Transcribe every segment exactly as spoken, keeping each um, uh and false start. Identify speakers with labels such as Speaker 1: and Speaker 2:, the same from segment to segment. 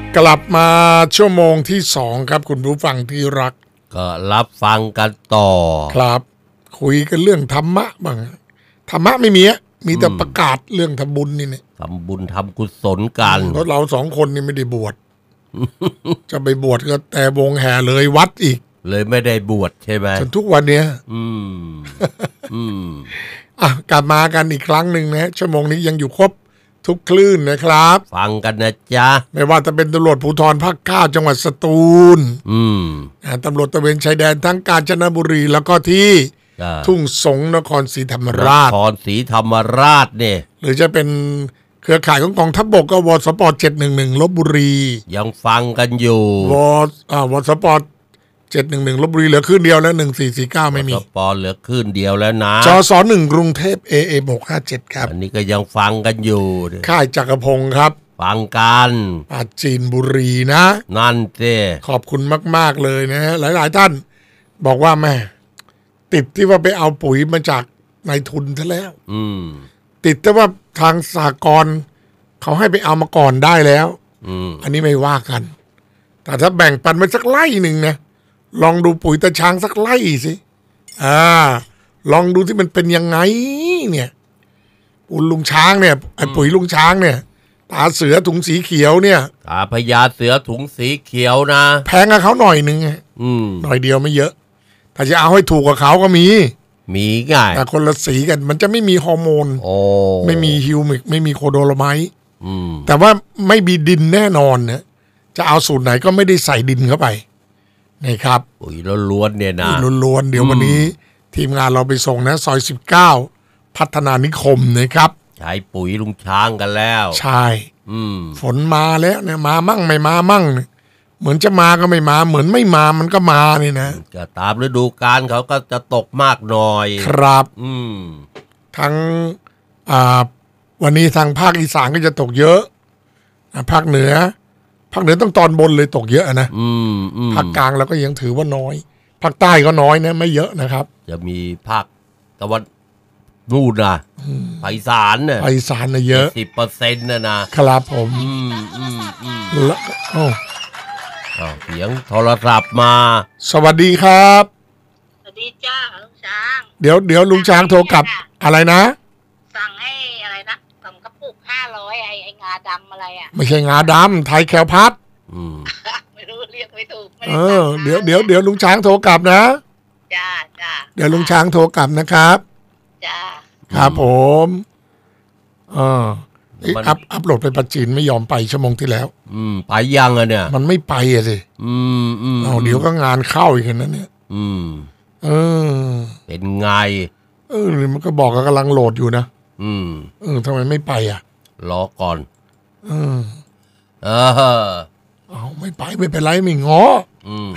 Speaker 1: กลับมาชั่วโมงที่สองครับคุณผู้ฟังที่รัก
Speaker 2: ก็รับฟังกันต่อ
Speaker 1: ครับคุยกันเรื่องธรรมะบ้างธรรมะไม่มีมีแต่ประกาศเรื่องทำบุญนี่เนี่ย
Speaker 2: ทำบุญทำกุศลกัน
Speaker 1: เพราะเราสองคนนี่ไม่ได้บวช จะไปบวชก็แต่วงแห่เลยวัดอีก
Speaker 2: เลยไม่ได้บวชใช่ไหม
Speaker 1: จนทุกวันเนี้ย
Speaker 2: อืมอืม
Speaker 1: อ่ะกลับมากันอีกครั้งหนึ่งนะชั่วโมงนี้ยังอยู่ครบทุกคลื่นนะครับ
Speaker 2: ฟังกันนะจ๊ะ
Speaker 1: ไม่ว่าจะเป็นตำรวจภูธรภาคเก้าจังหวัดสตูล
Speaker 2: อืม
Speaker 1: ตำรวจตระเวนชายแดนทั้งกาญจนบุรีแล้วก็ที่ทุ่งสงนครศรีธรรมราช
Speaker 2: นครศรีธรรมราชเนี่ย
Speaker 1: หรือจะเป็นเครือข่ายของกองทัพบกก็วสปเจ็ดหนึ่งหนึ่งลพบุรี
Speaker 2: ยังฟังกันอยู่
Speaker 1: วอ่าวสปเจ็ดหนึ่งหนึ่งลพบุรีเหลือคลื่นเดียวแล้วหนึ่งสี่สี่เก้าไม่มี
Speaker 2: วสปเหลือคลื่นเดียวแล้วนะ
Speaker 1: จสหนึ่งกรุงเทพ เอ เอ็ม หกห้าเจ็ดครับ
Speaker 2: อันนี้ก็ยังฟังกันอยู่
Speaker 1: ค่ายจักรพงศ์ครับ
Speaker 2: ฟังกัน
Speaker 1: ปราจีนบุรีนะ
Speaker 2: นั่นเจ้
Speaker 1: ขอบคุณมากๆเลยนะหลายๆท่านบอกว่าแม่ติดที่ว่าไปเอาปุ๋ยมาจากนายทุนซะแล้ว
Speaker 2: อืม
Speaker 1: ติดแต่ว่าทางสหกรณ์เขาให้ไปเอามาก่อนได้แล้ว
Speaker 2: อืม
Speaker 1: อันนี้ไม่ว่ากันแต่ถ้าแบ่งปันไปสักไร่หนึ่งนะลองดูปุ๋ยตะช้างสักไร่สิอ่าลองดูที่มันเป็นยังไงเนี่ยปุ๋ยลุงช้างเนี่ยไอ้ปุ๋ยลุงช้างเนี่ยตาเสือถุงสีเขียวเนี่ย
Speaker 2: ตาพญาเสือถุงสีเขียวนะ
Speaker 1: แพงกับเขาหน่อยนึง
Speaker 2: อืม
Speaker 1: หน่อยเดียวไม่เยอะถ้าจะเอาให้ถูกกับเขาก็มี
Speaker 2: มีง่าย
Speaker 1: แต่คนละสีกันมันจะไม่มีฮอร์โมน
Speaker 2: โอ้
Speaker 1: ไม่มีฮิวมิกไม่มีโคโดโลไมต์
Speaker 2: อืม
Speaker 1: แต่ว่าไม่มีดินแน่นอนนะจะเอาสูตรไหนก็ไม่ได้ใส่ดินเข้าไปนะครับ
Speaker 2: ปุ๋ยล้วนๆเนี่ยนะ
Speaker 1: ล้วนๆเดี๋ยววันนี้ทีมงานเราไปส่งนะซอยสิบเก้าพัฒนานิคมนะครับ
Speaker 2: ใช้ปุ๋ยลุงช้างกันแล้ว
Speaker 1: ใช่
Speaker 2: อืม
Speaker 1: ฝนมาแล้วเนี่ยมามั่งไม่มามั่งเหมือนจะมาก็ไม่มาเหมือนไม่มามันก็มานี่นะ
Speaker 2: ก็ตามฤดูกาลเขาก็จะตกมากหน่อย
Speaker 1: ครับ
Speaker 2: อืม
Speaker 1: ทั้งอ่าวันนี้ทางภาคอีสานก็จะตกเยอะภาคเหนือภาคเหนือต้องตอนบนเลยตกเยอะนะ
Speaker 2: อืม
Speaker 1: ภาคกลางเราก็ยังถือว่าน้อยภาคใต้ก็น้อยนะไม่เยอะนะครับ
Speaker 2: จะมีภาคตะวันนู่นนะภาคอีสานเนี่ย
Speaker 1: ภาคอีสานน่ะเยอะ
Speaker 2: สิบเปอร์เซ็นต์ นะ
Speaker 1: นะครับผม
Speaker 2: อืมอืมอืม
Speaker 1: แล้วโอ้
Speaker 2: เสียงโทรศัพท์มา
Speaker 1: สวัสดีครับ
Speaker 3: สวัสดีจ้าลุงช้าง
Speaker 1: เดี๋ยวเดี๋ยวลุงช้างโทรกลับอะไรนะ
Speaker 3: สั่งให้อะไรนะสั่งกระปุกห้าร้อยไอ้ไอ้งาดำอะไรอ่ะ
Speaker 1: ไม่ใช่งาดำไทยแคลพัด
Speaker 3: ไม่รู้เรียกไม่ถูก
Speaker 1: เออเดี๋ยวเดี๋ยวเดี๋ยวลุงช้างโทรกลับนะ
Speaker 3: จ้าจ้า
Speaker 1: เดี๋ยวลุงช้างโทรกลับนะครับ
Speaker 3: จ้า
Speaker 1: ครับผมเอออัพอัพโหลดไปปัจจินไม่ยอมไปชั่วโมงที่แล้ว
Speaker 2: อืมไปยังอ่ะเนี่ย
Speaker 1: มันไม่ไปอ่ะสิ
Speaker 2: อืมอืม
Speaker 1: เอาเดี๋ยวก็งานเข้าอีกนั้นเนี่ย
Speaker 2: อืม
Speaker 1: เออ
Speaker 2: เป็นไง
Speaker 1: เออมันก็บอกกำลังโหลดอยู่นะ
Speaker 2: อืม
Speaker 1: เออทำไมไม่ไปอ่ะ
Speaker 2: รอก่อน
Speaker 1: เออ
Speaker 2: เออ
Speaker 1: เอาไม่ไปไม่เป็นไรไม่ง้อ
Speaker 2: อืม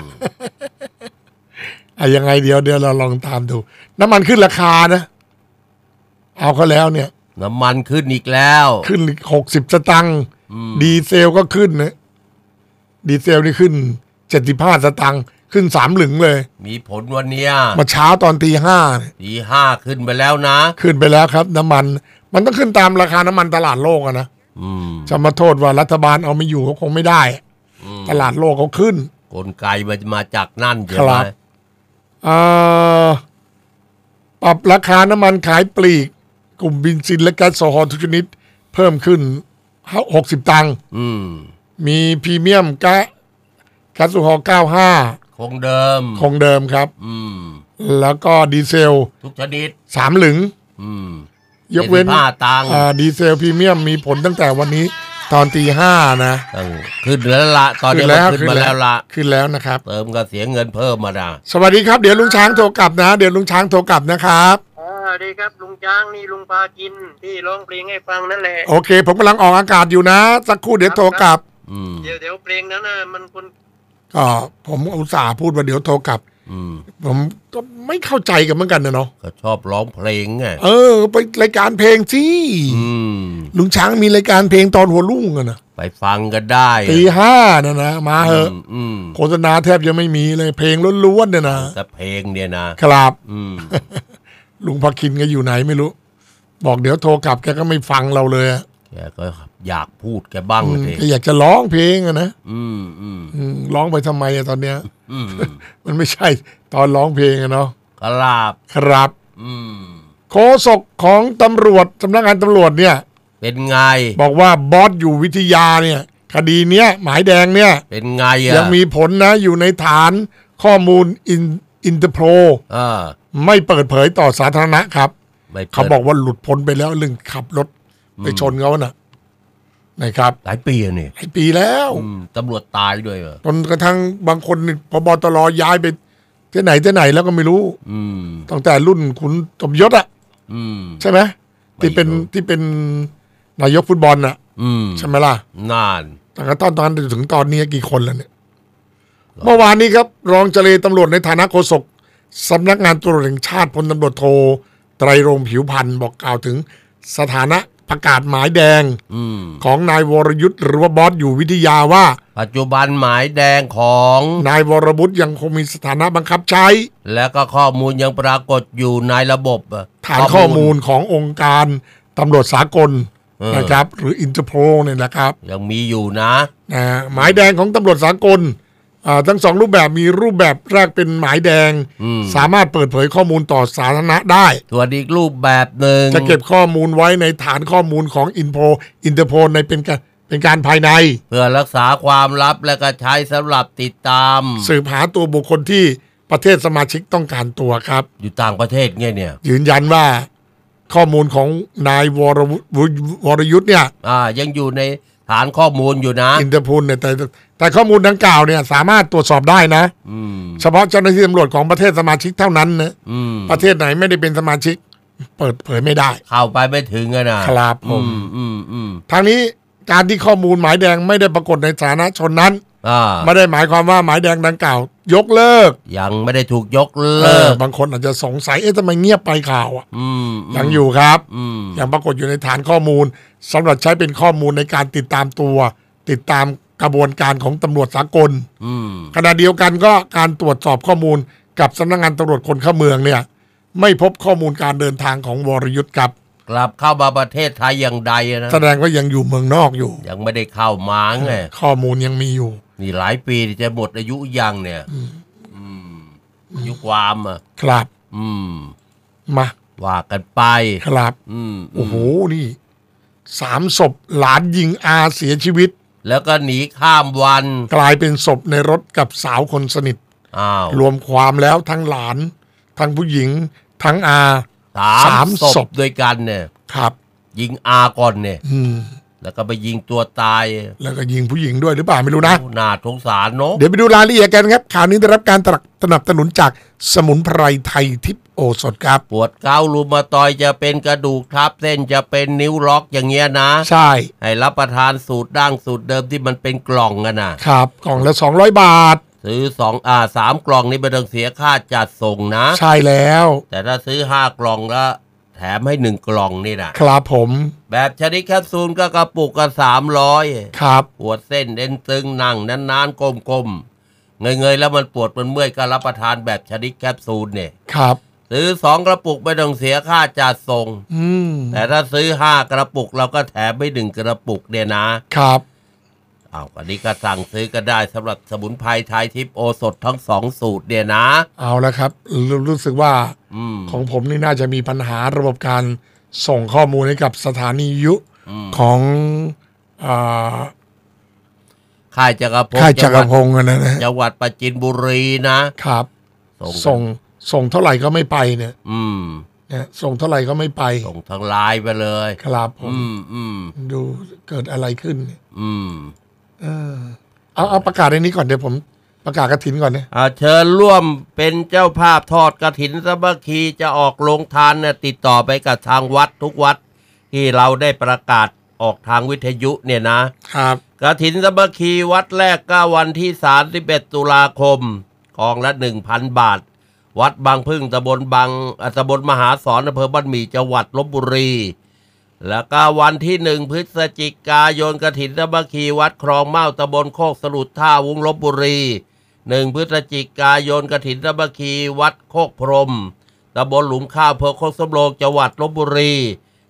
Speaker 1: อะยังไงเดี๋ยวเดี๋ยวเราลองตามดูน้ำมันขึ้นราคานะเอาเขาแล้วเนี่ย
Speaker 2: น้ำมันขึ้นอีกแล้ว
Speaker 1: ขึ้นหกสิบสตางค์ดีเซลก็ขึ้นนะดีเซลนี่ขึ้นเจ็ดสิบห้าสตางค์ขึ้นสามหลึงเลย
Speaker 2: มีผลวันนี้
Speaker 1: มาเช้าตอนตีห้า
Speaker 2: ตีห้าขึ้นไปแล้วนะ
Speaker 1: ขึ้นไปแล้วครับน้ำมันมันต้องขึ้นตามราคาน้ำมันตลาดโลกอะนะจะมาโทษว่ารัฐบาลเอาไม่อยู่เขาคงไม่ได้ตลาดโลกเขาขึ้น
Speaker 2: กลไกมันมาจากนั่นใช่ไหม
Speaker 1: ปรับราคาน้ำมันขายปลีกกลุ่มเบนซินและแก๊สโซฮอลทุกชนิดเพิ่มขึ้นหกสิบตังค์มีพรีเมียมแก๊สแก๊สโซฮอลเก้าสิบห้า
Speaker 2: คงเดิม
Speaker 1: คงเดิมครับแล้วก็ดีเซล
Speaker 2: ทุกชนิด
Speaker 1: สามหลึงยกเว้นดีเซลพรีเมียมมีผลตั้งแต่วันนี้ตอนตีห้านะ
Speaker 2: ขึ้นแล้วละตอนนี้ขึ้นมาแล้วละ
Speaker 1: ขึ้นแล้วนะครับ
Speaker 2: เติมก็เสียเงินเพิ่มมาด่า
Speaker 1: สวัสดีครับเดี๋ยวลุงช้างโทรกลับนะเดี๋ยวลุงช้างโทรกลับนะครับ
Speaker 3: สวัสดีครับลุงช้างนี่ลุงพากินที่ร้องเพลงให้ฟังนั่นแหละ
Speaker 1: โอเคผมกำลังออกอากาศอยู่นะสักครู่เดี๋ยวโทรกลับ
Speaker 3: เดี๋ยวเดี๋ยวเพลงนั้นนะมันคน
Speaker 1: ก็ผมอุตส่าห์พูดว่าเดี๋ยวโทรกลับผมก็ไม่เข้าใจกันเหมือนกันนะเนาะ
Speaker 2: ก็ชอบร้องเพลงไง
Speaker 1: เออไปรายการเพลงสิลุงช้างมีรายการเพลงตอนหัวรุ่งอะนะ
Speaker 2: ไปฟังกันได้
Speaker 1: ตีห้านะนะมาเหอะโฆษณาแทบจะไม่มีเลยเพลงล้วนๆเนี่ยนะ
Speaker 2: แต่เพลงเนี่ยนะครับ
Speaker 1: ลุงพักคินก็อยู่ไหนไม่รู้บอกเดี๋ยวโทรกลับแกก็ไม่ฟังเราเลย
Speaker 2: แแกก็อยากพูดแกบ้าง
Speaker 1: อืม
Speaker 2: เลย
Speaker 1: ก็อยากจะร้องเพลงอะนะ
Speaker 2: อืมอืม
Speaker 1: อืมร้องไปทำไมอะตอนเนี้ย
Speaker 2: อืม
Speaker 1: มันไม่ใช่ตอนร้องเพลงอะเนาะ
Speaker 2: ครับ
Speaker 1: ครับ
Speaker 2: อืม
Speaker 1: โฆษกของตำรวจสำนักงานตำรวจเนี่ย
Speaker 2: เป็นไง
Speaker 1: บอกว่าบอสอยู่วิทยาเนี่ย คดีเนี้ยหมายแดงเนี่ย
Speaker 2: เป็นไงอ่ะ
Speaker 1: ยังมีผลนะอยู่ในฐานข้อมูลอินอินเตอร์โพล
Speaker 2: อ่า
Speaker 1: ไม่เปิดเผยต่อสาธารณะครับ
Speaker 2: ไม่ปิด
Speaker 1: เขาบอกว่าหลุดพ้นไปแล้วเรื่องขับรถไปชนเขาน่ะนะครับ
Speaker 2: หลายปีอะนี่
Speaker 1: หลายปีแล้ว
Speaker 2: อืมตำรวจตายด้วยเหรอ
Speaker 1: จนกระทั่งบางคนนี่พบตรย้ายไปที่ไหนที่ไหนแล้วก็ไม่รู้
Speaker 2: อืม
Speaker 1: ตั้งแต่รุ่นคุณสมยศอะ
Speaker 2: อืม
Speaker 1: ใช่ไหมที่เป็น
Speaker 2: ไม่รู้
Speaker 1: ที่เป็นนายกฟุตบอลอะ
Speaker 2: อืม
Speaker 1: ใช่ไหมล่ะ
Speaker 2: นาน
Speaker 1: ตั้งแต่ตอนตอนถึงตอนนี้กี่คนแล้วเนี่ยเมื่อวานนี้ครับ รองเจรตำรวจในฐานะโฆษกสำนักงานตำรวจแห่งชาติพลตำรวจโทไตรรงค์ผิวพันธ์บอกกล่าวถึงสถานะประกาศหมายแดง
Speaker 2: อืม
Speaker 1: ของนายวรยุทธ์หรือว่าบอสอยู่วิทยาว่า
Speaker 2: ปัจจุบันหมายแดงของ
Speaker 1: นายวรบุตรยังคงมีสถานะบังคับใช้
Speaker 2: และก็ข้อมูลยังปรากฏอยู่ในระบบอะ
Speaker 1: ฐานข้อมูลขององค์การตำรวจสากล
Speaker 2: เออ
Speaker 1: นะครับ หรืออินเตอร์โพลเนี่ยนะครับ
Speaker 2: ยังมีอยู่นะ
Speaker 1: นะหมายแดงของตำรวจสากลอ่าทั้งสองรูปแบบมีรูปแบบแรกเป็นหมายแดง
Speaker 2: อืม
Speaker 1: สามารถเปิดเผยข้อมูลต่อสาธารณะได้
Speaker 2: ส่วนอีกรูปแบบหนึ่ง
Speaker 1: จะเก็บข้อมูลไว้ในฐานข้อมูลของอินโพอินเตอร์โพในเป็นการเป็นการภายใน
Speaker 2: เพื่อรักษาความลับและก็ใช้สำหรับติดตาม
Speaker 1: สืบหาตัวบุคคลที่ประเทศสมาชิกต้องการตัวครับ
Speaker 2: อยู่ต่างประเทศไงเนี่ย
Speaker 1: ยืนยันว่าข้อมูลของนายวรวุฒิวรยุทธ์เนี่ย
Speaker 2: อ่า ยังอยู่ในฐานข้อมูลอยู่นะ
Speaker 1: อินเตอร์โพลเนี่ยแต่แต่ข้อมูลดังกล่าวเนี่ยสามารถตรวจสอบได้นะ
Speaker 2: อืม
Speaker 1: เฉพาะเจ้าหน้าที่ตำรวจของประเทศสมาชิกเท่านั้นนะ
Speaker 2: อืม
Speaker 1: ประเทศไหนไม่ได้เป็นสมาชิก เปิดเผยไม่ได้
Speaker 2: เข้าไปไม่ถึงอะนะครับ
Speaker 1: ผม
Speaker 2: อืมอืมอืม
Speaker 1: ทางนี้การที่ข้อมูลหมายแดงไม่ได้ปรากฏในสาธารณชนนั้น
Speaker 2: อ่า
Speaker 1: ไม่ได้หมายความว่าหมายแดงดังกล่าว ยกเลิก
Speaker 2: ยังไม่ได้ถูกยก
Speaker 1: เอ
Speaker 2: เลิ
Speaker 1: อก บางคนอาจจะสงสัยเอ๊ะทำไมเงียบไปข่าวอ่ะ
Speaker 2: อืม
Speaker 1: ยังอยู่ครับ
Speaker 2: อืม
Speaker 1: ยังปรากฏอยู่ในฐานข้อมูลสำหรับใช้เป็นข้อมูลในการติดตามตัว ติดตามกระบวนการของตำรวจสากล
Speaker 2: อืม
Speaker 1: ขณะเดียวกันก็การตรวจสอบข้อมูลกับสำนักงานตำรวจคนเข้าเมืองเนี่ย ไม่พบข้อมูลการเดินทางของวรยุทธ์ครับ
Speaker 2: กลับเข้ามาประเทศไทยอย่างใดอะนะ
Speaker 1: แสดงว่ายังอยู่เมืองนอกอยู่
Speaker 2: ยังไม่ได้เข้ามาไง
Speaker 1: ข้อมูลยังมีอยู่
Speaker 2: นี่หลายปีจะหมดอายุยังเนี่ย อืมอายุความอ่ะ
Speaker 1: ครับ
Speaker 2: อืม
Speaker 1: มา
Speaker 2: ว่ากันไป
Speaker 1: ครับ
Speaker 2: อืม
Speaker 1: โอ้โหนี่สามศพหลานยิงอาเสียชีวิต
Speaker 2: แล้วก็หนีข้ามวัน
Speaker 1: กลายเป็นศพในรถกับสาวคนสนิท
Speaker 2: อ้าว
Speaker 1: รวมความแล้วทั้งหลาน ทั้งผู้หญิง ทั้งอา
Speaker 2: สา
Speaker 1: สาม
Speaker 2: ม
Speaker 1: ศ
Speaker 2: ศ
Speaker 1: พ
Speaker 2: พด้วยกันเนี่ย
Speaker 1: ครับ
Speaker 2: ยิงอาก่อนเนี่ย
Speaker 1: อืม
Speaker 2: แล้วก็ไปยิงตัวตาย
Speaker 1: แล้วก็ยิงผู้หญิงด้วยหรือเปล่าไม่รู้นะ
Speaker 2: โอ้น่าสงสารเนาะ
Speaker 1: เดี๋ยวไปดูรายละเอียดกันครับข่าวนี้ได้รับการสนับสนุนจากสมุนไพรไทยทิพย์โอสถครับ
Speaker 2: ปวดเกาลูมาตอยจะเป็นกระดูกทับเส้นจะเป็นนิ้วล็อกอย่างเงี้ยนะ
Speaker 1: ใช่
Speaker 2: ให้รับประทานสูตรดั้งสูตรเดิมที่มันเป็นกล่องกันนะครับ
Speaker 1: กล่องละสองร้อยบาท
Speaker 2: ซื้อสองอ่าสามกล่องนี่ไม่ต้องเสียค่าจัดส่งนะ
Speaker 1: ใช่แล้ว
Speaker 2: แต่ถ้าซื้อห้ากล่องแล้วแถมให้หนึ่งกล่องนี่นะครับ
Speaker 1: ผม
Speaker 2: แบบชนิดแคปซูลก็กระปุกก็สามร้อย
Speaker 1: ครับ
Speaker 2: ปวดเส้นเอ็นตึงนั่งนานๆก้มๆเงยๆแล้วมันปวดมันเมื่อยก็รับประทานแบบชนิดแคปซูลเนี่ย
Speaker 1: ครับ
Speaker 2: ซื้อสองกระปุกไม่ต้องเสียค่าจัดส่ง
Speaker 1: อืม
Speaker 2: แต่ถ้าซื้อห้ากระปุกเราก็แถมไปหนึ่งกระปุกเนี่ยนะครับ อ้าวอันนี้ก็สั่งซื้อก็ได้สำหรับสมุนไพรไทยทิพย์โอสถทั้งสองสูตรเนี่ยนะ
Speaker 1: เอาละครับรู้รู้สึกว่า
Speaker 2: อืม
Speaker 1: ของผมนี่น่าจะมีปัญหาระบบการส่งข้อมูลให้กับสถานีวิทยุ
Speaker 2: อืม
Speaker 1: ของอ่า
Speaker 2: ค่ายจักรพง
Speaker 1: ค่าย
Speaker 2: ศ์
Speaker 1: จักรพ
Speaker 2: จังหวัด
Speaker 1: งศ์อะนะนะ
Speaker 2: จังหวัดปราจีนบุรีนะครับ ส่ง
Speaker 1: ส่งส่งเท่าไหร่ก็ไม่ไปเนี่ย
Speaker 2: อืม
Speaker 1: เนี่ยส่งเท่าไหร่ก็ไม่ไป
Speaker 2: ส่งทางไลน์ไปเลย
Speaker 1: ครับผม
Speaker 2: อืมอืม
Speaker 1: ดูเกิดอะไรขึ้นเนี่ย
Speaker 2: อืม
Speaker 1: เออเอาเอาประกาศในนี้ก่อนเดี๋ยวผมประกาศกระถินก่อนเนี่ย
Speaker 2: อ่าเชิญร่วมเป็นเจ้าภาพทอดกฐินสามัคคีจะออกโรงทานเนี่ยติดต่อไปกับทางวัดทุกวัด ที่เราได้ประกาศออกทางวิทยุเนี่ยนะครับ กฐินสามัคคีวัดแรกก็วันที่สามสิบเอ็ดตุลาคมกองละหนึ่งพันบาท วัดบางพึ่งตำบลบางอ่าตำบลมหาสอนอำเภอบ้านหมี่จังหวัดลพบุรี แล้วก็วันที่หนึ่งพฤศจิกายนกฐินสามัคคีวัดคลองเม่าตำบลโคกสลุดท่าวุ้งลพบุรีหนึ่งพฤศจิกายนกฐินสามัคคีวัดโคกพรหมตำบลหลุมข้าวอำเภอโคกสำโรงจังหวัดลพบุรี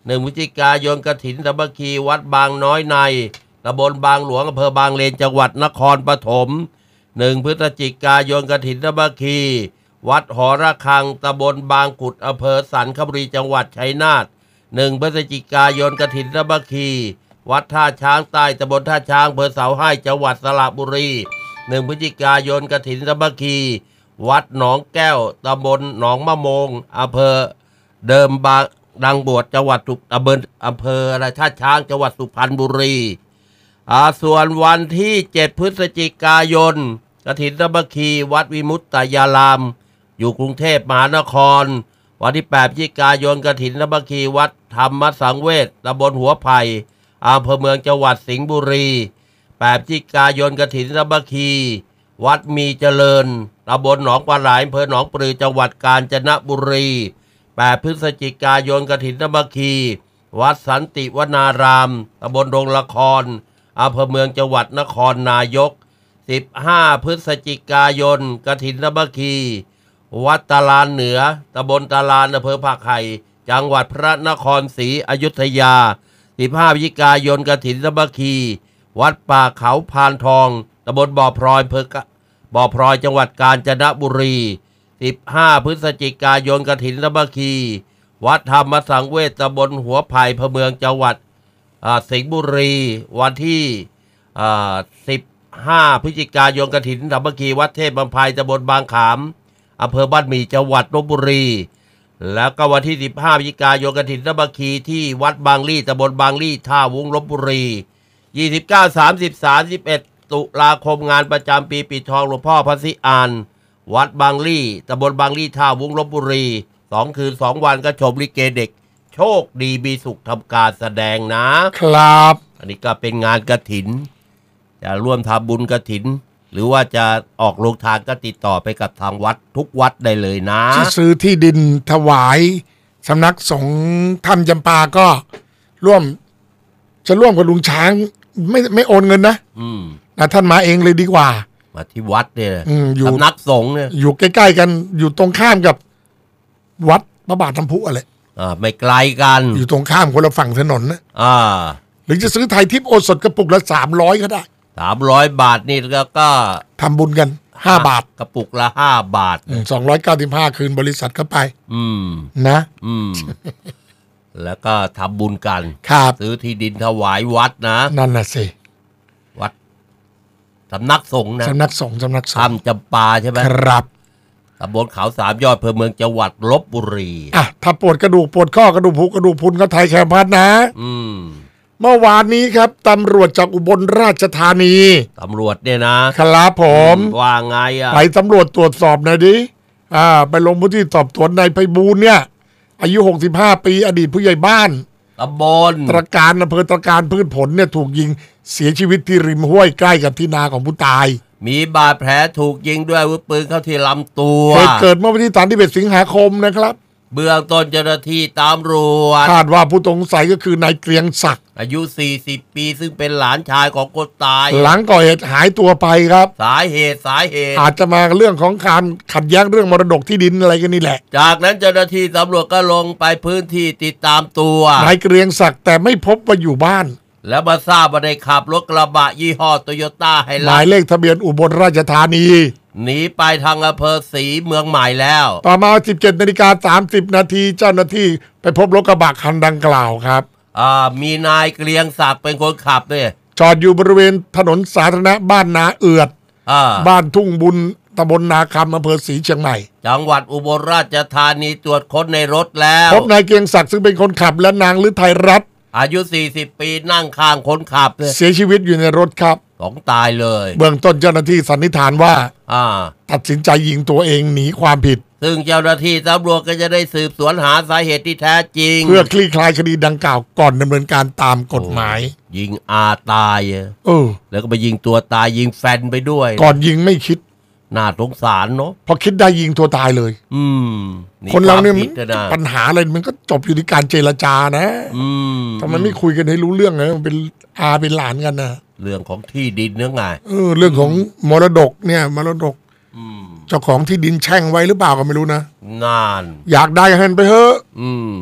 Speaker 2: หนึ่งพฤศจิกายนกฐินสามัคคีวัดบางน้อยในตำบลบางหลวงอำเภอบางเลนจังหวัดนครปฐมหนึ่งพฤศจิกายนกฐินสามัคคีวัดหอระฆังตำบลบางกุดอำเภอสันคบุรีจังหวัดชัยนาทหนึ่งพฤศจิกายนกฐินสามัคคีวัดท่าช้างใต้ตำบลท่าช้างอำเภอเสาให้จังหวัดสระบุรีหนึ่งพฤศจิกายนกฐินสามัคคีวัดหนองแก้วตำบลหนองมะโมงอำเภอเดิมบางดังบวชจังหวัดสุอำเภออำเภออะไรท่าช้างจังหวัดสุพรรณบุรีอ่าส่วนวันที่เจ็ดพฤศจิกายนกฐินสามัคคีวัดวิมุตตยารามอยู่กรุงเทพมหานครวันที่แปดพฤศจิกายนกฐินสามัคคีวัดธรรมสังเวชตำบลหัวไผ่อำเภอเมืองจังหวัดสิงห์บุรีแปดพฤศจิกายนกฐินสามัคคีวัดมีเจริญตำบลหนองปลาไหลอำเภอหนองปลือจังหวัดกาญจนบุรีแปดพฤศจิกายนกฐินสามัคคีวัดสันติวนารามตำบลดงละครอำเภอเมืองจังหวัดนครนายกสิบห้าพฤศจิกายนกฐินสามัคคีวัดตาลานเหนือตำบลตาลานอำเภอภาคไห่จังหวัดพระนครศรีอยุธยาสิบห้าพฤศจิกายนกฐินสามัคคีวัดป่าเขาพานทองตำบลบ่อพลอยอำเภอบ่อพลอยจังหวัดกาญจนบุรีสิบห้าพฤศจิกายนกฐินสามัคคีวัดธรรมสังเวชตำบลหัวไผ่อำเภอเมืองจังหวัดสิงห์บุรีวันที่สิบห้าพฤศจิกายนกฐินสามัคคีวัดเทพบำไพตำบลบางขามอำเภอบ้านหมี่จังหวัดลพบุรีแล้วก็วันที่สิบห้าพฤศจิกายนกฐินสามัคคีที่วัดบางลี่ตำบลบางลี่ท่าวุ้งลพบุรียี่สิบเก้า สามสิบ สามสิบเอ็ดตุลาคมงานประจำปีปิดทองหลวงพ่อพระศรีอานวัดบางลี่ตำบลบางลี่ท่าวุ้งลพบุรีสองคืนสองวันก็ชมลิเกเด็กโชคดีมีสุขทำการแสดงนะครับอันนี้ก็เป็นงานกฐินจะร่วมทำบุญกฐินหรือว่าจะออกโรงทานก็ติดต่อไปกับทางวัดทุกวัดได้เลยนะ
Speaker 1: จะซื้อที่ดินถวายสำนักสงฆ์ถ้ำจำปาก็ร่วมจะร่วมกับลุงช้างไม่ไม่โอนเงินนะ
Speaker 2: อืม
Speaker 1: นะท่านมาเองเลยดีกว่า
Speaker 2: มาที่วัดเนี่ย
Speaker 1: อยู่
Speaker 2: สำนักสงฆ์เนี่ย
Speaker 1: อยู่ใกล้ๆกันอยู่ตรงข้ามกับวัดพระบาทน้ำพุอะไร
Speaker 2: อ่าไม่ไกลกัน
Speaker 1: อยู่ตรงข้ามคนละฝั่งถนนนะ
Speaker 2: อ่า
Speaker 1: หรือจะซื้อไทยทิพย์โอสถกระปุกละสามร้อยก็ได้
Speaker 2: สามร้อยบาทนี่แล้วก็
Speaker 1: ทำบุญกันห้าบาท
Speaker 2: กระปุกละห้าบาท
Speaker 1: สองร้อยเก้าสิบห้าคืนบริษัทเข้าไป
Speaker 2: อืม
Speaker 1: นะ
Speaker 2: อืมแล้วก็ทำบุญกัน
Speaker 1: ครับ
Speaker 2: ซื้อที่ดินถวายวัดนะ
Speaker 1: นั่นน่ะสิ
Speaker 2: วัดสำนักสงฆ์นะ
Speaker 1: สำนักสงฆ์สำนักสงฆ์
Speaker 2: ถ้ำจำปาใช่ไหม
Speaker 1: ครับ
Speaker 2: ตำบลเขาสามยอดอำเภอเมืองจังหวัดลพบุรี
Speaker 1: อ่ะถ้าปวดกระดูกปวดข้อกระดูกผุกระดูกพุนก็ไทยแคมพัดนะ
Speaker 2: อืม
Speaker 1: เมื่อวานนี้ครับตำรวจจากอุบลราชธานี
Speaker 2: ตำรวจเนี่ยนะครับ
Speaker 1: ผม
Speaker 2: ว่าไงอ่ะ
Speaker 1: ไปตำรวจตรวจสอบหน่อยดิอ่าไปลงพื้นที่สอบสวนนายไพบูลย์เนี่ยอายุหกสิบห้าปีอดีตผู้ใหญ่บ้าน
Speaker 2: ตำบล
Speaker 1: ตระการอำเภอตระการพืชผลเนี่ยถูกยิงเสียชีวิตที่ริมห้วยใกล้กับที่นาของผู้ตาย
Speaker 2: มีบาดแผลถูกยิงด้วยอาวุธปืนเข้าที่ลำตัว
Speaker 1: เหตุเกิดเมื่อวันที่สามสิบเอ็ดสิงหาคมนะครับ
Speaker 2: เบื้องต้นเจ้าหน้าที่ตำรวจ
Speaker 1: คาดว่าผู้ต้องสงสัยก็คือนายเกรียงศักดิ์
Speaker 2: อายุสี่สิบปีซึ่งเป็นหลานชายของคนตาย
Speaker 1: หลังก่อเหตุหายตัวไปครับ
Speaker 2: สาเหตุสาเหตุ
Speaker 1: อาจจะมาเรื่องของการขัดแย้งเรื่องมรดกที่ดินอะไรกันนี่แหละ
Speaker 2: จากนั้นเจ้าหน้าที่ตำรวจก็ลงไปพื้นที่ติดตามตัวน
Speaker 1: ายเกรียงศักดิ์แต่ไม่พบว่าอยู่บ้าน
Speaker 2: แล้วมาทราบว่าได้ขับรถกระบะยี่ห้อโตโยต้าไฮไลท์
Speaker 1: หมายเลขทะเบียนอุบลราชธานี
Speaker 2: หนีไปทางอำเภอศรีเมืองใหม่แล้ว
Speaker 1: ต่อมา สิบเจ็ดนาฬิกาสามสิบนาทีเจ้าหน้าที่ไปพบรถกระบะคันดังกล่าวครับ
Speaker 2: อ่ามีนายเกรียงศักดิ์เป็นคนขับเนี่ย
Speaker 1: จอดอยู่บริเวณถนนสาธารณะบ้านนาเอือดบ้านทุ่งบุญตำบลนาคำอำเภอศรีเชียงใหม่
Speaker 2: จังหวัดอุบลราชธานีตรวจค้นในรถแล้ว
Speaker 1: พบนายเกรียงศักดิ์ซึ่งเป็นคนขับและนางฤทัยรัตน์
Speaker 2: อายุสี่สิบปีนั่งข้างคนขับ
Speaker 1: เสียชีวิตอยู่ในรถครับ
Speaker 2: สองตายเลย
Speaker 1: เบื้องต้นเจ้าหน้าที่สันนิษฐานว่า
Speaker 2: อ่า
Speaker 1: ตัดสินใจยิงตัวเองหนีความผิด
Speaker 2: ซึ่งเจ้าหน้าที่ตำรวจก็จะได้สืบสวนหาสาเหตุที่แท้จริง
Speaker 1: เพื่อคลี่คลายคดีดังกล่าวก่อนดำเนินการตามกฎหมาย
Speaker 2: ยิงอาตาย
Speaker 1: เออ
Speaker 2: แล้วก็ไปยิงตัวตายยิงแฟนไปด้วย
Speaker 1: ก่อนยิงไม่คิด
Speaker 2: น่าสงสารเนาะ
Speaker 1: พอคิดได้ยิงตัวตายเลย
Speaker 2: อืม
Speaker 1: คนเราเนี่ยปัญหาอะไรมันก็จบอยู่ที่การเจรจานะ
Speaker 2: อืม
Speaker 1: ทำไมไม่คุยกันให้รู้เรื่องนะมันเป็นอาเป็นหลานกันนะ
Speaker 2: เรื่องของที่ดินเนื้อไง
Speaker 1: เออเรื่องของมรดกเนี่ยมรดกเจ้าของที่ดินแช่งไว้หรือเปล่าก็ไม่รู้นะ
Speaker 2: นาน
Speaker 1: อยากได้เงินไปเถอะ
Speaker 2: อืม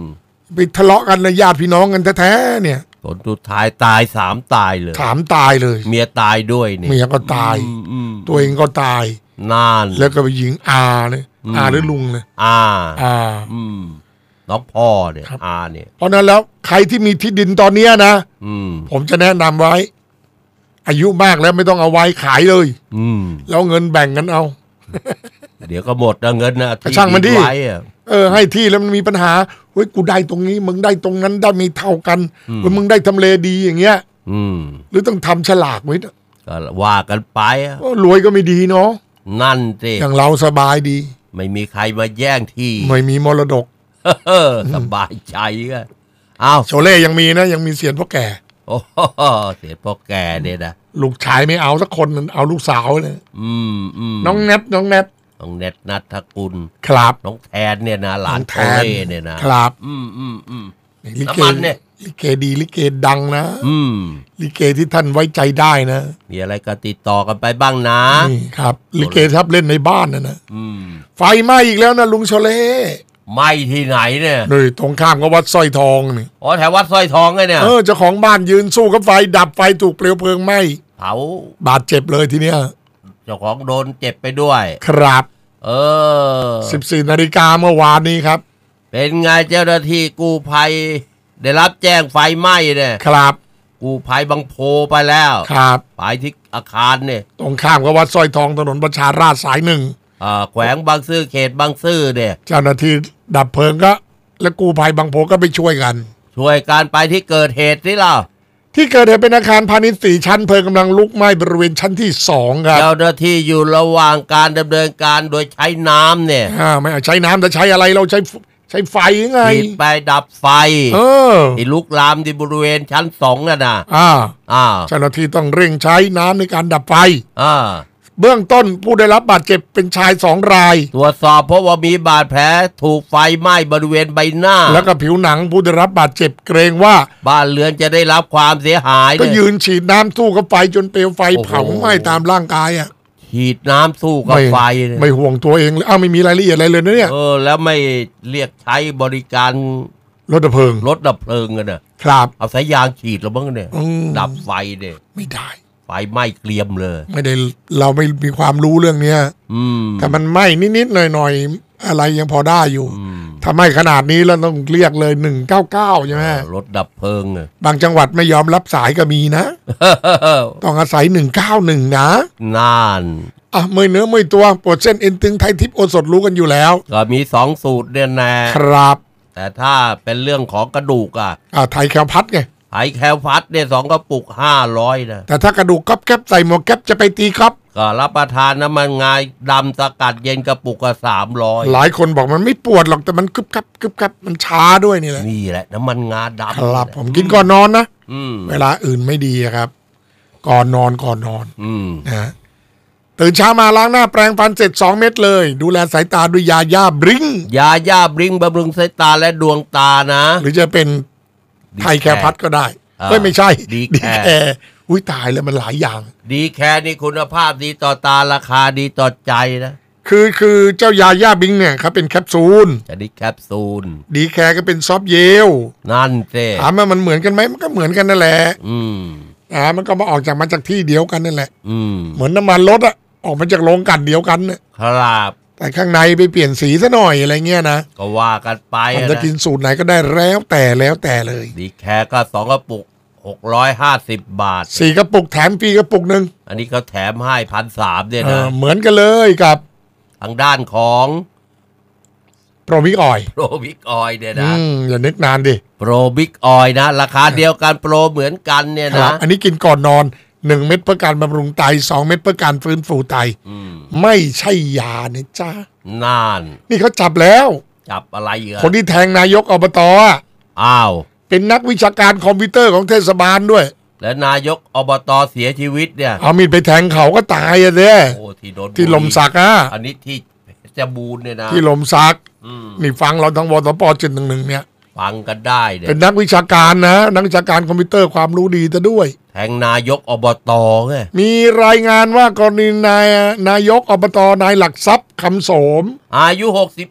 Speaker 1: ไปทะเลาะกันนะญาติพี่น้องกันแท้ๆเนี่ย
Speaker 2: ผลสุดท้ายตายสามตายเลย
Speaker 1: สามตายเลย
Speaker 2: เมียตายด้วยนี่
Speaker 1: เมียก็ตายตัวเองก็ตาย
Speaker 2: นาน
Speaker 1: แล้วก็ไปยิงอาเนี่ยอาหรือลุงเนี่ย
Speaker 2: อา
Speaker 1: อา
Speaker 2: อืมน้องพ่อเนี่ยอาเนี่ย
Speaker 1: เพราะนั้นแล้วใครที่มีที่ดินตอนนี้นะผมจะแนะนำไว้อายุมากแล้วไม่ต้องเอาไว้ขายเลยแล้วเงินแบ่งกันเอา
Speaker 2: เดี๋ยวก็หมดแล้วเงินนะ
Speaker 1: ช่างมันดิเออให้ที่แล้วมันมีปัญหาเฮ้ยกูได้ตรงนี้มึงได้ตรงนั้นได้ไม่เท่ากันเฮ้ยมึงได้ทำเลดีอย่างเงี้ยหรือต้องทำฉลากไว้
Speaker 2: ก็ว่ากันไป
Speaker 1: รวยก็ไม่ดีเนาะ
Speaker 2: นั่นสิ
Speaker 1: อย่างเราสบายดี
Speaker 2: ไม่มีใครมาแย่งที่
Speaker 1: ไม่มีมรดก
Speaker 2: สบายใจก็อ้าว
Speaker 1: โชเล่ยังมีนะยังมีเสียนพ่อแก่
Speaker 2: โอ้เสียนพ่อแก่เนี่ยนะ
Speaker 1: ลูกชายไม่เอาสักคนเอาลูกสาวเลย
Speaker 2: อืมอืม
Speaker 1: น้องแนทน้องแนท
Speaker 2: น้องแนทนัทกุล
Speaker 1: ครับ
Speaker 2: น้องแทนเนี่ยนะหลานโชเล่เนี่ย
Speaker 1: นะครับ
Speaker 2: อืมอืมอืม
Speaker 1: ลิเกเนี่ยลิเกดีลิเกดังนะ
Speaker 2: อืม
Speaker 1: ลิเกที่ท่านไว้ใจได้นะ
Speaker 2: มีอะไรก็ติดต่อกันไปบ้างนะ
Speaker 1: นี่ครับลิเกทับเล่นในบ้านนะนะไฟไหม้อีกแล้วนะลุงโชเล่
Speaker 2: ไหม้ที่ไหนเนี่ย
Speaker 1: นี่ตรงข้ามกับวัดสร้อยทองนี่
Speaker 2: อ๋อแถววัดสร้อยทองไงเนี่ย
Speaker 1: เออเจ้าของบ้านยืนสู้กับไฟดับไฟถูกเปลวเพลิงไหม้
Speaker 2: เผา
Speaker 1: บาดเจ็บเลยทีเนี้ย
Speaker 2: เจ้าของโดนเจ็บไปด้วย
Speaker 1: ครับ
Speaker 2: เออ
Speaker 1: สิบสี่นาฬิกาเมื่อวานนี้ครับ
Speaker 2: เป็นไงเจ้าหน้าที่กู้ภัยได้รับแจ้งไฟไหม้เนี่ย
Speaker 1: ครับ
Speaker 2: กู้ภัยบางโพไปแล้ว
Speaker 1: ครับ
Speaker 2: ไปที่อาคารเนี่ย
Speaker 1: ตรงข้ามกับวัดสร้อยทองถนนประชาราษฎร์สายหนึ่ง
Speaker 2: อ่าแขวงบางซื่อเขตบางซื่อเนี่ย
Speaker 1: เจ้าหน้าที่ดับเพลิงก็และกู้ภัยบางโพก็ไปช่วยกัน
Speaker 2: ช่วยการไปที่เกิดเหตุนี่ล่ะ
Speaker 1: ที่เกิดเหตุเป็นอาคารพาณิชย์สี่ชั้นเพลิงกำลังลุกไหม้บริเวณชั้นที่สองครับ
Speaker 2: เจ้าหน้าที่อยู่ระหว่างการดำเนินการโดยใช้น้ำเนี่ย
Speaker 1: อ่าไม่ใช้น้ำแต่ใช้อะไรเราใช้ใช้ไฟยังไง
Speaker 2: ไปดับไฟ
Speaker 1: เออ
Speaker 2: ที่ลุกลามที่บริเวณชั้นสองน่ะนะ
Speaker 1: อ่า
Speaker 2: อ่า
Speaker 1: เจ้าหน้าที่ต้องเร่งใช้น้ำในการดับไฟ
Speaker 2: อ่า
Speaker 1: เบื้องต้นผู้ได้รับบาดเจ็บเป็นชายสองราย
Speaker 2: ตรวจสอบเพราะว่ามีบาดแผลถูกไฟไหม้บริเวณใบหน้า
Speaker 1: แล้วก็ผิวหนังผู้ได้รับบาดเจ็บเกรงว่า
Speaker 2: บ้านเรือนจะได้รับความเสียหาย
Speaker 1: ก็ยืนฉีดน้ำสู้กับไฟจนเปลวไฟเผาไหม้ตามร่างกายอ่ะ
Speaker 2: ฉีดน้ำสู้กับไฟ
Speaker 1: ไม่ห่วงตัวเองเลยอ้าวไม่มีรายละเอียดอะไรเลยนะเนี่ย
Speaker 2: เออแล้วไม่เรียกใช้บริการ
Speaker 1: รถดับเพลิง
Speaker 2: รถดับเพลิงกัน
Speaker 1: นะครับ
Speaker 2: เอาสายยางฉีดแล้วบ้างเนี่ยดับไฟเนี่ย
Speaker 1: ไม่ได้
Speaker 2: ไฟไหม้เกลียมเลย
Speaker 1: ไม่ได้เราไม่มีความรู้เรื่องเนี้ยแต่มันไหม้นิดๆหน่อยๆอะไรยังพอได้อยู่ถ้าไหม้ขนาดนี้แล้วต้องเรียกเลยหนึ่งเก้าเก้าใช่ไหม
Speaker 2: รถดับเพลิง
Speaker 1: บางจังหวัดไม่ยอมรับสายก็มีนะ ต้องอาศัยหนึ่งเก้าหนึ่งนะ
Speaker 2: นาน
Speaker 1: อ่ะมือเนื้อมือตัวปวดเส้นเอ็นตึงไททิพย์โอสถรู้กันอยู่แล้ว
Speaker 2: ก็มีสองสูตรเนี่ยนะครับแต่ถ้าเป็นเรื่องของกระดูกอ่ะ
Speaker 1: อ่าไทยแคลพัดไง
Speaker 2: ไทยแคลพัดเนี่ยสองกระปุกห้าร้อยนะ
Speaker 1: แต่ถ้ากระดูกก๊อบแก๊บใส่หมวกแก๊บจะไปตีครับ
Speaker 2: ก็รับประทานน้ำมันงาดำสกัดเย็นกระปุกก็สามร้อย
Speaker 1: หลายคนบอกมันไม่ปวดหรอกแต่มันกึบกับกึบกับมันช้าด้วยนี่แหละ
Speaker 2: นี่แหละน้ำมันงาดำ
Speaker 1: ครับผมกินก่อนนอนนะเวลาอื่นไม่ดีครับก่อนนอนก่อนนอนนะตื่นเช้ามาล้างหน้าแปรงฟันเสร็จสองเม็ดเลยดูแลสายตาด้วยยาย่าบริง
Speaker 2: ยาย่าบริงบำรุงสายตาและดวงตานะ
Speaker 1: หรือจะเป็นไทยแคร์พัดก็ได้เฮ้ยไม่ใช่
Speaker 2: ดีแค
Speaker 1: ร์อุ้ยตายแล้วมันหลายอย่าง
Speaker 2: ดีแคร์นี่คุณภาพดีต่อตาราคาดีต่อใจนะ
Speaker 1: คือคือเจ้ายาย่าบิงเนี่ยเขาเป็นแคปซูล
Speaker 2: จะดีแคปซูล
Speaker 1: ดีแคร์ก็เป็นซอฟเยล
Speaker 2: นั่นเจ้
Speaker 1: ถามว่ามันเหมือนกันไหมมันก็เหมือนกันนั่นแหละ
Speaker 2: อืม
Speaker 1: อ่ามันก็มาออกจากมาจากที่เดียวกันนั่นแหละ
Speaker 2: อืม
Speaker 1: เหมือนน้ำมันรถอะออกมาจากโรงกลั่นเดียวกันเนี่ย
Speaker 2: ครับ
Speaker 1: แต่ข้างในไปเปลี่ยนสีซะหน่อยอะไรเงี้ยนะ
Speaker 2: ก็ว่ากันไป
Speaker 1: มันจะกินสูตรไหนก็ได้แล้วแต่แล้วแต่เลย
Speaker 2: ดีแคร์ก็สองกระปุกหกร้อยห้าสิบบาท
Speaker 1: สี่กระปุกแถมฟรีกระปุกหนึ่ง
Speaker 2: อันนี้เขาแถมให้พันสามเนี่ยนะ
Speaker 1: เหมือนกันเลยกับ
Speaker 2: ทางด้านของ
Speaker 1: โปรบิกออย
Speaker 2: โปรบิกออยเนี่ยนะ
Speaker 1: อย่านึกนานดิ
Speaker 2: โปรบิกออยนะราคาเดียวกันโปรเหมือนกันเนี่ยนะ
Speaker 1: อันนี้กินก่อนนอนหนึ่งเม็ดเพื่อการบำรุงไตสองเม็ดเพื่อการฟื้นฟูไตไม่ใช่ยาเนี่ยจ้าน
Speaker 2: าน
Speaker 1: นี่เขาจับแล้ว
Speaker 2: จับอะไรอีก
Speaker 1: คนที่แทงนายกอบต
Speaker 2: อ้าว
Speaker 1: เป็นนักวิชาการคอมพิวเตอร์ของเทศบาลด้วย
Speaker 2: และนายกอบตเสียชีวิตเนี่ย
Speaker 1: เอามีดไปแทงเขาก็ตายอ่ะเด้
Speaker 2: โอ้ที่โดน
Speaker 1: ที่ลมสักอ่ะ
Speaker 2: อันนี้ที่จะบูนเนี่ยนะ
Speaker 1: ที่ลมสักนี่ฟังเราทั้งวสปเจ็ดหนึ่งหนึ่งเนี่ย
Speaker 2: ฟังกันได้เนี่ย
Speaker 1: เป็นนักวิชาการนะนักวิชาการคอมพิวเตอร์ความรู้ดีแต่ด้วย
Speaker 2: แทงนายกอบตไง
Speaker 1: มีรายงานว่ากรณีนายนายกอบตนายหลักทรัพย์คำโสม
Speaker 2: อายุหกสิบเอ็ดป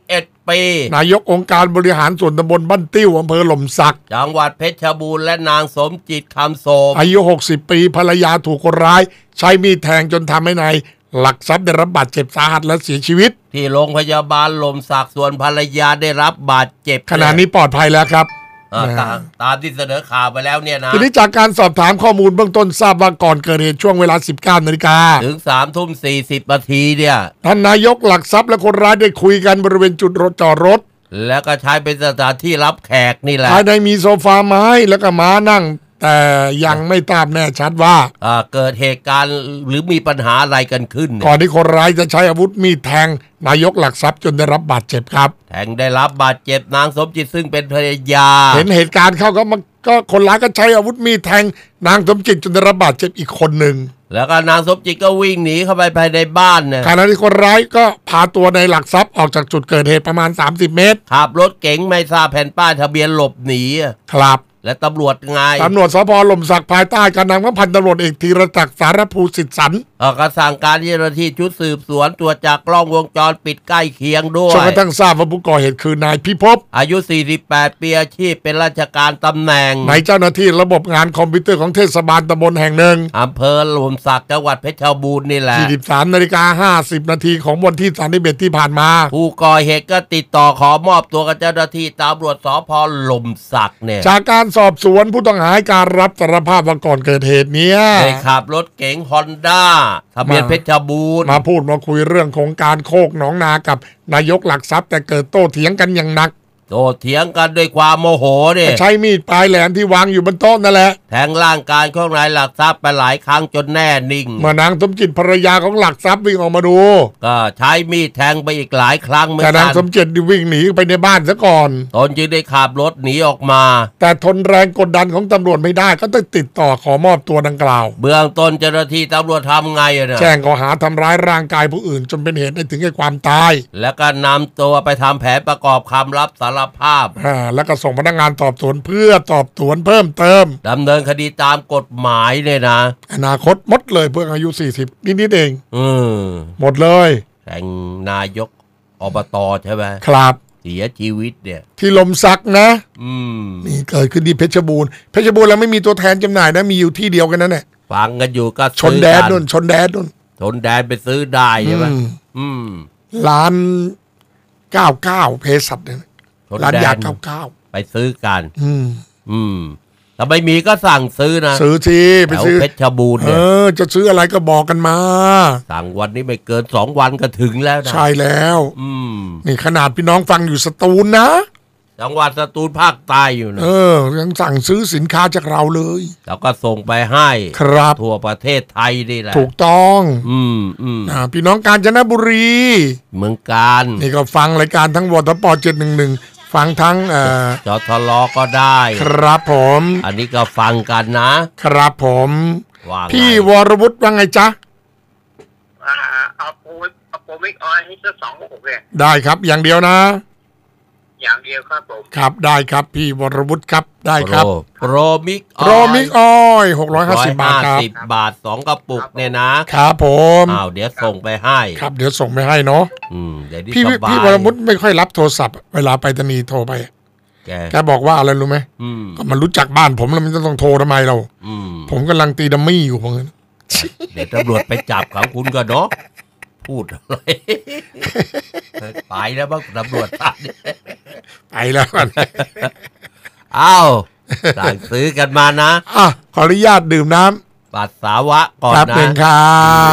Speaker 2: ปี
Speaker 1: นายกองค์การบริหารส่วนตำบลบ้านติ้วอำเภอหล่มสัก
Speaker 2: จังหวัดเพชรบูรณ์และนางสมจิตคำโสม
Speaker 1: อายุหกสิบปีภรรยาถูกคนร้ายใช้มีดแทงจนทำให้นายหลักทรัพย์ได้รับบาดเจ็บสาหัสและเสียชีวิต
Speaker 2: ที่โรงพยาบาลหล่มสักส่วนภรรยาได้รับบาดเจ็บ
Speaker 1: ขณะนี้ปลอดภัยแล้วครับ
Speaker 2: ตามตามที่เสนอข่าวไปแล้วเนี่ยนะ
Speaker 1: ทีนี้จากการสอบถามข้อมูลเบื้องต้นทราบว่าก่อนเกิดเหตุช่วงเวลา สิบเก้านาฬิกา
Speaker 2: ถึง สามทุ่มสี่สิบนาทีเนี่ย
Speaker 1: ท่านนายกหลักทรัพย์และคนร้ายได้คุยกันบริเวณจุดรถจอดรถ
Speaker 2: แล้วก็ใช้เป็นสถานที่รับแขกนี่แหละ
Speaker 1: ภายในมีโซฟาไม้แล้วก็ม้านั่งแต่ยังไม่ทราบแน่ชัดว่า
Speaker 2: เกิดเหตุการณ์หรือมีปัญหาอะไรกันขึ้น
Speaker 1: ก่อนที่คนร้ายจะใช้อาวุธมีดแทงนายกหลักทรัพย์จนได้รับบาดเจ็บครับ
Speaker 2: แทงได้รับบาดเจ็บนางสมจิตซึ่งเป็นภรรยา
Speaker 1: เห็นเหตุการณ์เข้าก็มันก็คนร้ายก็ใช้อาวุธมีดแทงนางสมจิตจนได้รับบาดเจ็บอีกคนหนึ่ง
Speaker 2: แล้วก็นางสมจิตก็วิ่งหนีเข้าไปภายในบ้านเนี่ย
Speaker 1: ขณะที่คนร้ายก็พาตัวในหลักทรัพย์ออกจากจุดเกิดเหตุประมาณสามสิบเมตร
Speaker 2: ขับรถเก๋งไม่ทราบแผ่นป้ายทะเบียนหลบหนี
Speaker 1: ครับ
Speaker 2: และตำรวจไง
Speaker 1: ตำรวจสภ.หล่มสักภายใต้การนำของพันตำรวจเอกธีรศักดิ์สารภูสิทธิ์สัน
Speaker 2: ก็สั่งการเจ้าหน้าที่ชุดสืบสวนตรวจจากกล้องวงจรปิดใกล้เคียงด้วย
Speaker 1: จนกระทั่งทราบว่าผู้ก่อเหตุคือนายพิภพ
Speaker 2: อายุสี่สิบแปดปีอาชีพเป็นราชการตำแหน่ง
Speaker 1: ในเจ้าหน้าที่ระบบงานคอมพิวเตอร์ของเทศบาลตำบลแห่งหนึ่ง
Speaker 2: อำเภอหล่มสักจังหวัดเพชรบูรณ์นี่แหละ
Speaker 1: สี่สิบสามนาฬิกาห้าสิบนาทีของวันที่สามสิบเอ็ดที่ผ่านมา
Speaker 2: ผู้ก่อเหตุก็ติดต่อขอมอบตัวกับเจ้าหน้าที่ตำรวจสภ.หล่มสักเนี่ย
Speaker 1: จากการสอบสวนผู้ต้องหาการรับสารภาพว่าก่อนเกิดเหตุเนี้ย
Speaker 2: ได้ขับรถเก๋งฮอนด้าทะเบียนเพชรบูรณ์
Speaker 1: มาพูดมาคุยเรื่องของการโคกหนองนากับนายกหลักทรัพย์แต่เกิดโต้เถียงกันอย่างหนัก
Speaker 2: โต้เถียงกันด้วยความโมโหเนี่ย
Speaker 1: ใช้มีดปลายแหลมที่วางอยู่บนโต๊ะนั่นแหละ
Speaker 2: แทงร่างกายของนายหลักทรัพย์ไปหลายครั้งจนแน่นิ่ง
Speaker 1: เมื่อนางสมจิตภรรยาของหลักทรัพย์วิ่งออกมาดู
Speaker 2: ก็ใช้มีดแทงไปอีกหลายครั้งเหมือนกัน
Speaker 1: แต่นางสมจิตวิ่งหนีไปในบ้านซะก่อน
Speaker 2: ตนจึงได้ขับรถหนีออกมา
Speaker 1: แต่ทนแรงกดดันของตำรวจไม่ได้ก็ต้องติดต่อขอมอบตัวดังกล่าว
Speaker 2: เบื้องต้นเจ้าหน้าที่ตำรวจทำไงอ่ะ
Speaker 1: แจ้งข้อหาทำร้ายร่างกายผู้อื่นจนเป็นเหตุให้ถึงแก่ความตาย
Speaker 2: แล้วก็นำตัวไปทำแผนประกอบคำรับสารภาพ
Speaker 1: แล้วก็ส่งพนักงานสอบสวนเพื่อสอบสวนเพิ่มเติม
Speaker 2: ดำเนินคดีตามกฎหมายเลยนะ
Speaker 1: อนาคตหมดเลยเพื่ออายุสี่สิบนิดๆเอง
Speaker 2: อืม
Speaker 1: หมดเลย
Speaker 2: แต่งนายกอบตใช่ไหม
Speaker 1: ครับ
Speaker 2: เสียชีวิตเนี่ย
Speaker 1: ที่ลมสักนะ
Speaker 2: อืม
Speaker 1: นี่เกิดขึ้นที่เพชรบูรณ์เพชรบูรณ์แล้วไม่มีตัวแทนจำหน่ายนะมีอยู่ที่เดียวกันนั่นแหละ
Speaker 2: ฟังกันอยู่ก็
Speaker 1: ชนแดนนู่นชนแดนนู่น
Speaker 2: ชนแดนไปซื้อได้ใช่ไหมอืม
Speaker 1: ร้านเก้าเก้าเภสัชเนี่ยร้านยาเก้าเก้า
Speaker 2: ไปซื้อกัน
Speaker 1: อืม
Speaker 2: อืมถ้าไม่มีก็สั่งซื้อนะ
Speaker 1: ซื้อทีไปซื้อ
Speaker 2: เพชรบูรณ์
Speaker 1: เนี่ยเออจะซื้ออะไรก็บอกกันมา
Speaker 2: สั่งวันนี้ไม่เกินสองวันก็ถึงแล้วนะ
Speaker 1: ใช่แล้ว
Speaker 2: อืม
Speaker 1: นี่ขนาดพี่น้องฟังอยู่สตูลนะ
Speaker 2: จังหวัดสตูลภาคใต้อยู่นะ
Speaker 1: เออยังสั่งซื้อสินค้าจากเราเลย
Speaker 2: แล้วก็ส่งไปให้
Speaker 1: ครับ
Speaker 2: ทั่วประเทศไทยนี่แหละ
Speaker 1: ถูกต้อง
Speaker 2: อืมอืม
Speaker 1: อ่าพี่น้องกาญจนบุรี
Speaker 2: เมืองการ
Speaker 1: นี่ก็ฟังรายการทั้งวทปเจ็ดหนึ่งหนึ่งฟังทั้งเอ่อ
Speaker 2: จทลก็ได้
Speaker 1: ครับผม
Speaker 2: อันนี้ก็ฟังกัน
Speaker 1: นะครับผมพี่วรวุฒิว่าไงจ๊ะ
Speaker 4: อ่าเอาโปรเอาโปรมิกออยให้สักสองหกเลย
Speaker 1: ได้ครับอย่างเดียวนะ
Speaker 4: อย่างเดียวครับผม
Speaker 1: ครับได้ครับพี่วรวุฒิครับได้ครับ
Speaker 2: โปรมิก
Speaker 1: โปรมิกออยหกร้อยห้าสิบบาทครับ
Speaker 2: บาทสองกระปุกเนี่ยนะครับ
Speaker 1: ผม
Speaker 2: อ้าวเดี๋ยวส่งไปให้
Speaker 1: ครับเดี๋ยวส่งไปให้เนาะ
Speaker 2: อืมเดี๋ยว
Speaker 1: พี่พี่วรวุฒิไม่ค่อยรับโทรศัพท์เวลาไปรษณีย์โทรไปแกแกบอกว่าอะไรรู้ไหมก็มันรู้จักบ้านผมแล้วมันจะต้องโทรทำไมเราผมกำลังตีดัมมี่อยู่พวกนั้น
Speaker 2: เดี๋ยวตำรวจไปจับเขาคุณก็เนาะพูดอะไรไปแล้วบ้างตำรวจ
Speaker 1: ไปแล้วกัน
Speaker 2: อ้าวสั่งซื้อกันมานะ
Speaker 1: อ่ะขออนุญาตดื่มน้
Speaker 2: ำปัสสาวะก่อน
Speaker 1: นะเป็นครับ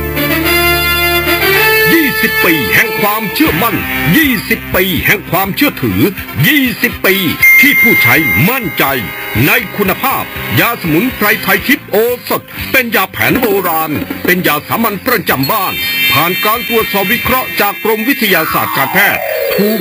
Speaker 5: ยี่สิบปีแห่งความเชื่อมั่นยี่สิบปีแห่งความเชื่อถือยี่สิบปีที่ผู้ใช้มั่นใจในคุณภาพยาสมุนไพรไทยทิพย์โอสถเป็นยาแผนโบราณเป็นยาสามัญประจำบ้านผ่านการตรวจสอบวิเคราะห์จากกรมวิทยาศาสตร์การแพทย์